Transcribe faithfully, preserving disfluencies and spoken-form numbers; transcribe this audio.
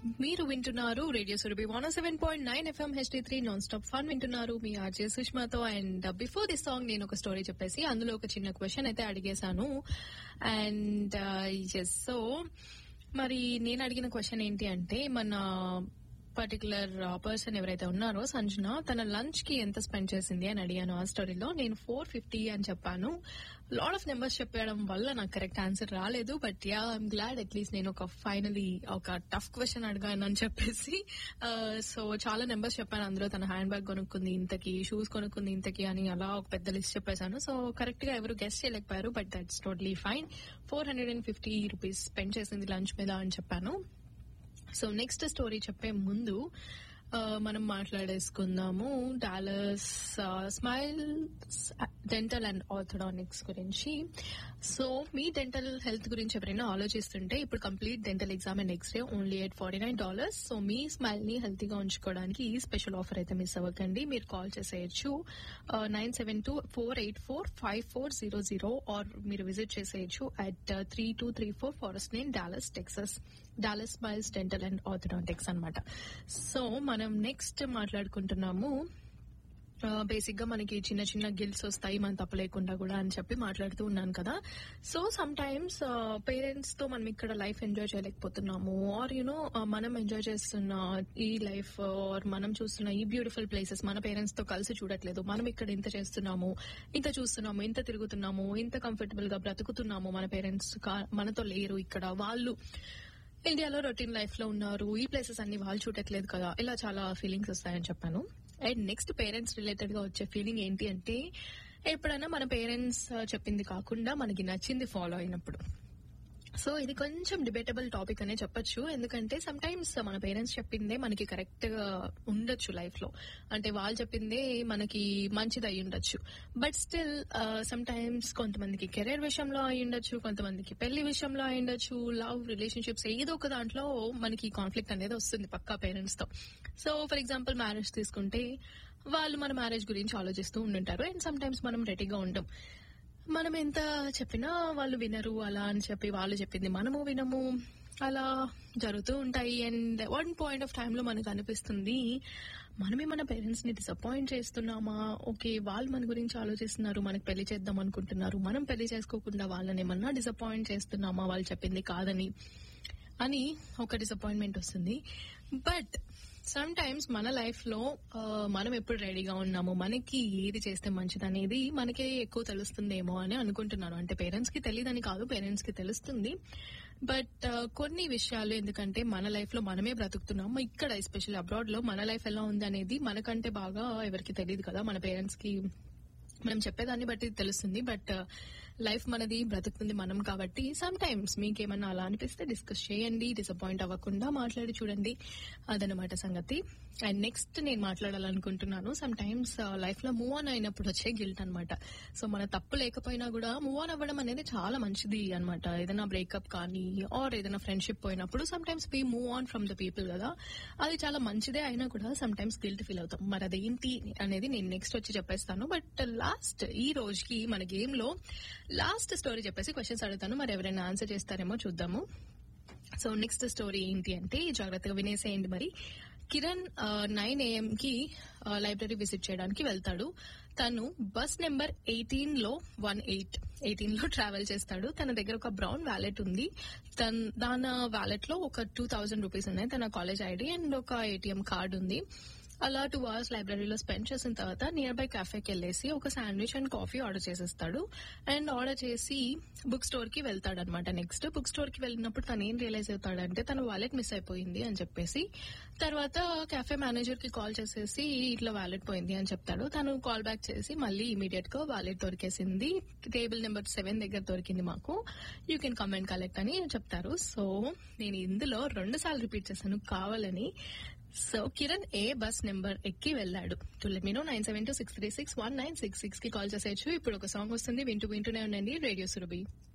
మీరు వింటున్నారు radio Surabhi one seven point nine FM HD three non stop fun వింటున్నారు మీ RJ సుష్మాతో. And before this song నేను ఒక story చెప్పేసి అందులో ఒక చిన్న క్వశ్చన్ అయితే అడిగేశాను. అండ్ ఎస్, సో మరి నేను అడిగిన క్వశ్చన్ ఏంటి అంటే, మన పర్టికులర్ పర్సన్ ఎవరైతే ఉన్నారో సంజన, తన లంచ్ కి ఎంత స్పెండ్ చేసింది అని అడిగాను. ఆ స్టోరీలో నేను ఫోర్ ఫిఫ్టీ అని చెప్పాను. లాట్ ఆఫ్ నెంబర్స్ చెప్పడం వల్ల నాకు కరెక్ట్ ఆన్సర్ రాలేదు. But yeah, I'm glad at least నేను ఒక ఫైనలీ ఒక టఫ్ క్వశ్చన్ అడిగాను అని చెప్పేసి. సో చాలా నెంబర్స్ చెప్పాను. అందులో తన హ్యాండ్ బ్యాగ్ కొనుక్కుంది ఇంతకి, షూస్ కొనుక్కుంది ఇంతకి అని అలా ఒక పెద్ద లిస్ట్ చెప్పేశాను. సో కరెక్ట్ గా ఎవరు గెస్ట్ చేయలేకపోయారు. But that's totally fine. Four hundred and fifty rupees spend చేసింది లంచ్ మీద అని చెప్పాను. సో నెక్స్ట్ స్టోరీ చెప్పే ముందు మనం మాట్లాడేసుకుందాము Dallas smile dental and orthodontics గురించి. సో మీ డెంటల్ హెల్త్ గురించి ఎవరైనా ఆలోచిస్తుంటే, ఇప్పుడు complete dental exam and x ray only eight forty nine dollars. So me smile ని హెల్తీగా ఉంచుకోవడానికి ఈ స్పెషల్ ఆఫర్ అయితే మిస్ అవ్వకండి. మీరు కాల్ చేసేయచ్చు nine seven two four eight four five four zero zero or మీరు విజిట్ చేసేయచ్చు at three two three four forest lane, Dallas, Texas. Dallas smiles dental and orthodontics అనమాట. సో మనం next మాట్లాడుకుంటున్నాము basic గా మనకి చిన్న చిన్న గిల్స్ వస్తాయి మన తప్పు లేకుండా కూడా అని చెప్పి మాట్లాడుతూ ఉన్నాను కదా. సో సమ్ టైమ్స్ పేరెంట్స్ తో మనం ఇక్కడ లైఫ్ ఎంజాయ్ చేయలేకపోతున్నాము, ఆర్ యునో మనం ఎంజాయ్ చేస్తున్న ఈ లైఫ్ ఆర్ మనం చూస్తున్న ఈ బ్యూటిఫుల్ ప్లేసెస్ మన పేరెంట్స్ తో కలిసి చూడట్లేదు. మనం ఇక్కడ ఇంత చేస్తున్నాము, ఇంత చూస్తున్నాము, ఇంత తిరుగుతున్నాము, ఇంత కంఫర్టబుల్ గా బ్రతుకుతున్నాము, మన పేరెంట్స్ మనతో లేరు ఇక్కడ, వాళ్ళు ఇండియాలో రొటీన్ లైఫ్ లో ఉన్నారు, ఈ ప్లేసెస్ అన్ని వాళ్ళు చూడట్లేదు కదా, ఇలా చాలా ఫీలింగ్స్ వస్తాయని చెప్పాను. అండ్ నెక్స్ట్ పేరెంట్స్ రిలేటెడ్ గా వచ్చే ఫీలింగ్ ఏంటి అంటే, ఎప్పుడైనా మన పేరెంట్స్ చెప్పింది కాకుండా మనకి నచ్చింది ఫాలో అయినప్పుడు. సో ఇది కొంచెం డిబేటబుల్ టాపిక్ అనే చెప్పొచ్చు. ఎందుకంటే సమ్ టైమ్స్ మన పేరెంట్స్ చెప్పిందే మనకి కరెక్ట్ గా ఉండొచ్చు లైఫ్ లో, అంటే వాళ్ళు చెప్పిందే మనకి మంచిది అయి ఉండొచ్చు. బట్ స్టిల్ సమ్ టైమ్స్ కొంతమందికి కెరీర్ విషయంలో అయి ఉండొచ్చు, కొంతమందికి పెళ్లి విషయంలో అయి ఉండొచ్చు, లవ్ రిలేషన్షిప్స్ ఏదో ఒక దాంట్లో మనకి కాన్ఫ్లిక్ట్ అనేది వస్తుంది పక్కా పేరెంట్స్ తో. సో ఫర్ ఎగ్జాంపుల్ మ్యారేజ్ తీసుకుంటే, వాళ్ళు మన మ్యారేజ్ గురించి ఆలోచిస్తూ ఉండుంటారు. అండ్ సమ్ టైమ్స్ మనం రెడీగా ఉంటాం, మనం ఎంత చెప్పినా వాళ్ళు వినరు, అలా అని చెప్పి వాళ్ళు చెప్పింది మనము వినము, అలా జరుగుతూ ఉంటాయి. And one point of time లో మనకు అనిపిస్తుంది, మనమే మన పేరెంట్స్ ని డిసప్పాయింట్ చేస్తున్నామా, ఓకే వాళ్ళు మన గురించి ఆలోచిస్తున్నారు, మనకు పెళ్లి చేద్దాం అనుకుంటున్నారు, మనం పెళ్లి చేసుకోకుండా వాళ్ళని ఏమన్నా డిసప్పాయింట్ చేస్తున్నామా వాళ్ళు చెప్పింది కాదని అని ఒక డిసప్పాయింట్మెంట్ వస్తుంది. బట్ సమ్ టైమ్స్ మన లైఫ్ లో మనం ఎప్పుడు రెడీగా ఉన్నాము, మనకి ఏది చేస్తే మంచిది అనేది మనకే ఎక్కువ తెలుస్తుందేమో అని అనుకుంటున్నాను. అంటే పేరెంట్స్ కి తెలియదని కాదు, పేరెంట్స్ కి తెలుస్తుంది. బట్ కొన్ని విషయాలు, ఎందుకంటే మన లైఫ్ లో మనమే బ్రతుకుతున్నాము, ఇక్కడ ఎస్పెషల్లీ అబ్రాడ్ లో మన లైఫ్ ఎలా ఉంది అనేది మనకంటే బాగా ఎవరికి తెలియదు కదా. మన పేరెంట్స్ కి మనం చెప్పేదాన్ని బట్టి తెలుస్తుంది, బట్ లైఫ్ మనది, బ్రతుకుతుంది మనం కాబట్టి సమ్ టైమ్స్ మీకేమన్నా అలా అనిపిస్తే డిస్కస్ చేయండి, డిసప్పాయింట్ అవ్వకుండా మాట్లాడి చూడండి, అదనమాట సంగతి. అండ్ నెక్స్ట్ నేను మాట్లాడాలనుకుంటున్నాను, సమ్ టైమ్స్ లైఫ్ లో మూవ్ ఆన్ అయినప్పుడు వచ్చే గిల్ట్ అనమాట. సో మన తప్పు లేకపోయినా కూడా మూవ్ ఆన్ అవ్వడం అనేది చాలా మంచిది అనమాట. ఏదైనా బ్రేకప్ కానీ ఆర్ ఏదైనా ఫ్రెండ్షిప్ పోయినప్పుడు some times we move on from the people కదా, అది చాలా మంచిదే. అయినా కూడా సమ్ టైమ్స్ గిల్ట్ ఫీల్ అవుతాం. మరి అదేంటి అనేది నేను నెక్స్ట్ వచ్చి చెప్పేస్తాను. బట్ లాస్ట్ ఈ రోజుకి మన గేమ్ లో లాస్ట్ స్టోరీ చెప్పేసి క్వశ్చన్స్ అడుగుతాను, మరి ఎవరైనా ఆన్సర్ చేస్తారేమో చూద్దాము. సో నెక్స్ట్ స్టోరీ ఏంటి అంటే, జాగ్రత్తగా వినేసేయండి. మరి కిరణ్ నైన్ ఏఎం కి లైబ్రరీ విజిట్ చేయడానికి వెళ్తాడు. తను బస్ నెంబర్ ఎయిటీన్ లో వన్ ఎయిట్ ఎయిటీన్ లో ట్రావెల్ చేస్తాడు. తన దగ్గర ఒక బ్రౌన్ వ్యాలెట్ ఉంది. తన దాని వ్యాలెట్ లో ఒక టూ థౌజండ్ రూపీస్ ఉన్నాయి, తన కాలేజ్ ఐడి అండ్ ఒక ఏటీఎం కార్డు ఉంది. అలా టూ అవర్స్ లైబ్రరీలో స్పెండ్ చేసిన తర్వాత నియర్ బై క్యాఫేకి వెళ్లేసి ఒక శాండ్విచ్ అండ్ కాఫీ ఆర్డర్ చేసేస్తాడు. అండ్ ఆర్డర్ చేసి బుక్ స్టోర్ కి వెళ్తాడు అనమాట. నెక్స్ట్ బుక్ స్టోర్ కి వెళ్ళినప్పుడు తను ఏం రియలైజ్ అవుతాడంటే తన వాలెట్ మిస్ అయిపోయింది అని చెప్పేసి, తర్వాత క్యాఫే మేనేజర్ కి కాల్ చేసేసి ఇట్లా వాలెట్ పోయింది అని చెప్తాడు. తను కాల్ బ్యాక్ చేసి మళ్ళీ ఇమీడియట్ గా వాలెట్ దొరికేసింది, టేబుల్ నెంబర్ సెవెన్ దగ్గర దొరికింది మాకు, you can come and collect అని చెప్తారు. సో నేను ఇందులో రెండు సార్లు రిపీట్ చేశాను కావాలని. సో కిరణ్ ఏ బస్ నెంబర్ ఎక్కి వెళ్ళాడు? To let me no nine seven two six three six one nine six six కి కాల్ చేసేయచ్చు. ఇప్పుడు ఒక సాంగ్ వస్తుంది, వింటూ వింటూనే ఉండండి రేడియో సురభి.